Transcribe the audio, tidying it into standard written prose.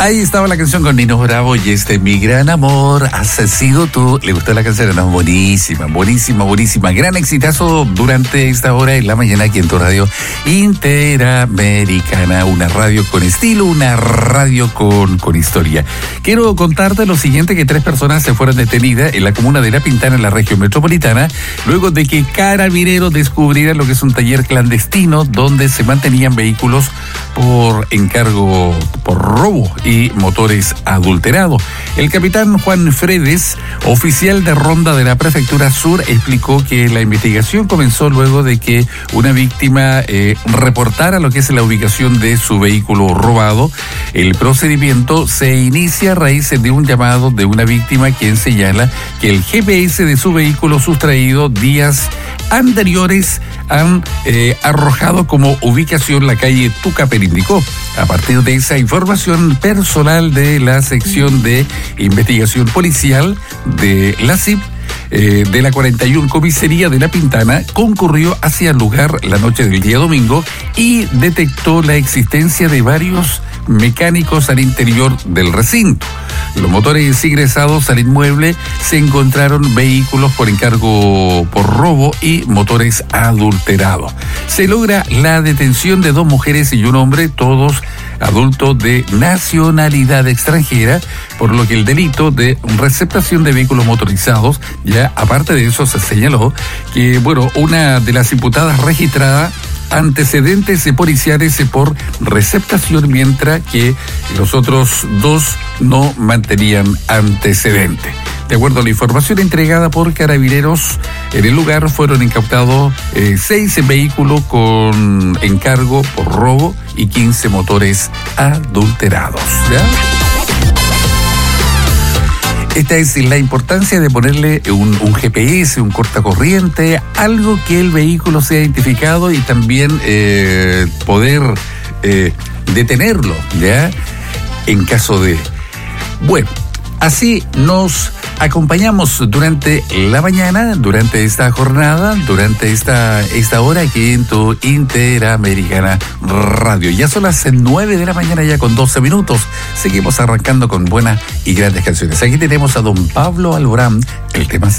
Ahí estaba la canción con Nino Bravo y Mi Gran Amor, has sido tú. ¿Le gustó la canción? No, buenísima. Gran exitazo durante esta hora en la mañana aquí en tu radio Interamericana. Una radio con estilo, una radio con historia. Quiero contarte lo siguiente, que 3 personas se fueron detenidas en la comuna de La Pintana, en la región metropolitana, luego de que Carabineros descubrieran lo que es un taller clandestino donde se mantenían vehículos por encargo, por robo y motores adulterados. El capitán Juan Fredes, oficial de ronda de la Prefectura Sur, explicó que la investigación comenzó luego de que una víctima reportara lo que es la ubicación de su vehículo robado. El procedimiento se inicia a raíz de un llamado de una víctima quien señala que el GPS de su vehículo sustraído días anteriores han arrojado como ubicación la calle Tucapel, indicó. A partir de esa información, personal de la sección de investigación policial de la CIP, de la 41 Comisaría de La Pintana, concurrió hacia el lugar la noche del día domingo y detectó la existencia de varios mecánicos al interior del recinto. Los motores ingresados al inmueble se encontraron vehículos por encargo por robo y motores adulterados. Se logra la detención de 2 mujeres y un hombre, todos adultos de nacionalidad extranjera, por lo que el delito de receptación de vehículos motorizados, ya aparte de eso se señaló que, una de las imputadas registrada antecedentes policiales por receptación, mientras que los otros 2 no mantenían antecedentes. De acuerdo a la información entregada por Carabineros, en el lugar fueron incautados 6 vehículos con encargo por robo y 15 motores adulterados. ¿Ya? Esta es la importancia de ponerle un GPS, un cortacorriente, algo que el vehículo sea identificado y también poder detenerlo, ¿ya? En caso de... Bueno, así nos acompañamos durante la mañana, durante esta jornada, durante esta hora aquí en tu Interamericana Radio. Ya son las 9 de la mañana, ya con 12 minutos. Seguimos arrancando con buenas y grandes canciones. Aquí tenemos a don Pablo Alborán, el tema